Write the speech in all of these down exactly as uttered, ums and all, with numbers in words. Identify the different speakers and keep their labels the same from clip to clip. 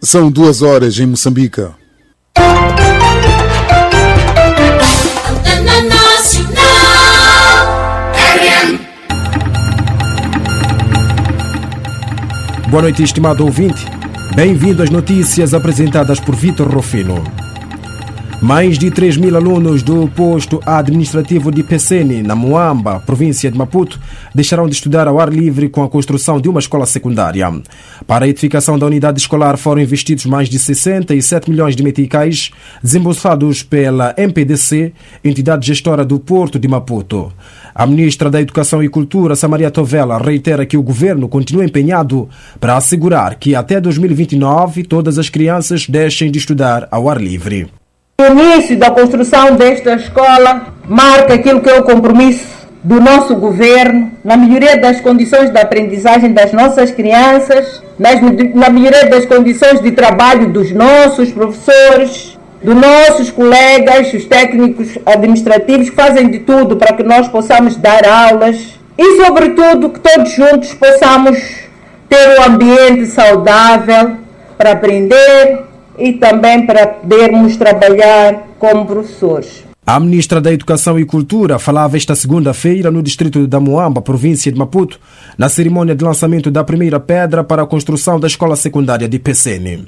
Speaker 1: São duas horas em Moçambique.
Speaker 2: Boa noite, estimado ouvinte. Bem-vindo às notícias apresentadas por Vitor Rufino. Mais de três mil alunos do posto administrativo de Pecene, na Moamba, província de Maputo, deixarão de estudar ao ar livre com a construção de uma escola secundária. Para a edificação da unidade escolar foram investidos mais de sessenta e sete milhões de meticais, desembolsados pela M P D C, entidade gestora do Porto de Maputo. A ministra da Educação e Cultura, Samaria Tovela, reitera que o governo continua empenhado para assegurar que até dois mil e vinte e nove todas as crianças deixem de estudar ao ar livre.
Speaker 3: O início da construção desta escola marca aquilo que é o compromisso do nosso governo na melhoria das condições de aprendizagem das nossas crianças, nas, na melhoria das condições de trabalho dos nossos professores, dos nossos colegas, os técnicos administrativos que fazem de tudo para que nós possamos dar aulas e, sobretudo, que todos juntos possamos ter um ambiente saudável para aprender e também para podermos trabalhar como professores.
Speaker 2: A ministra da Educação e Cultura falava esta segunda-feira no distrito da Moamba, província de Maputo, na cerimônia de lançamento da primeira pedra para a construção da escola secundária de Pecene.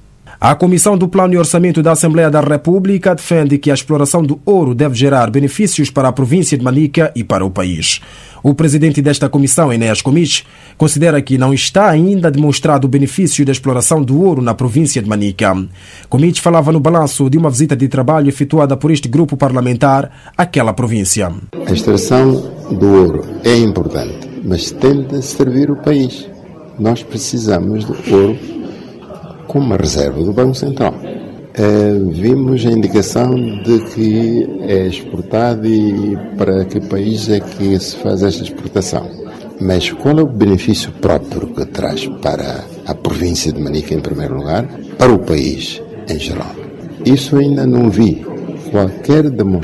Speaker 2: A Comissão do Plano e Orçamento da Assembleia da República defende que a exploração do ouro deve gerar benefícios para a província de Manica e para o país. O presidente desta comissão, Enéas Comich, considera que não está ainda demonstrado o benefício da exploração do ouro na província de Manica. Comich falava no balanço de uma visita de trabalho efetuada por este grupo parlamentar àquela província.
Speaker 4: A extração do ouro é importante, mas tem de servir o país. Nós precisamos do ouro como uma reserva do Banco Central. É, vimos a indicação de que é exportado e para que país é que se faz esta exportação. Mas qual é o benefício próprio que traz para a província de Manica em primeiro lugar, para o país em geral? Isso ainda não vi qualquer demonstração